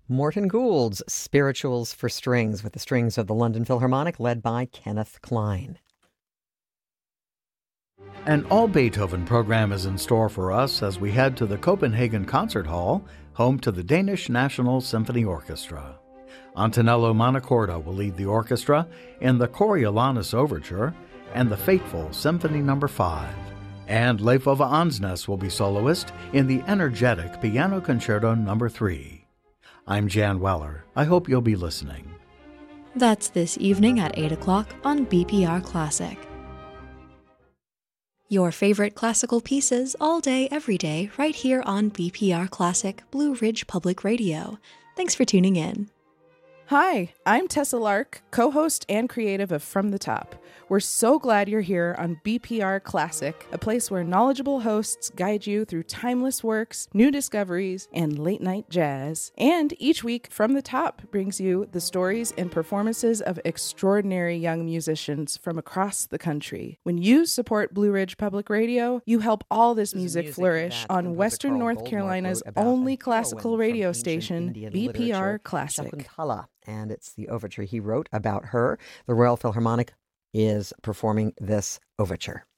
Morton Gould's Spirituals for Strings with the strings of the London Philharmonic led by Kenneth Klein. An all Beethoven program is in store for us as we head to the Copenhagen Concert Hall, home to the Danish National Symphony Orchestra. Antonello Montecorda will lead the orchestra in the Coriolanus Overture and the Fateful Symphony No. 5. And Leif Ove Ansnes will be soloist in the energetic Piano Concerto No. 3. I'm Jan Weller. I hope you'll be listening. That's this evening at 8 o'clock on BPR Classic. Your favorite classical pieces all day, every day, right here on BPR Classic, Blue Ridge Public Radio. Thanks for tuning in. Hi, I'm Tessa Lark, co-host and creative of From the Top. We're so glad you're here on BPR Classic, a place where knowledgeable hosts guide you through timeless works, new discoveries, and late-night jazz. And each week, From the Top brings you the stories and performances of extraordinary young musicians from across the country. When you support Blue Ridge Public Radio, you help all this music flourish on Western North Carolina's only classical radio station, BPR Classic. Shakuntala, and it's the overture he wrote about her. The Royal Philharmonic is performing this overture.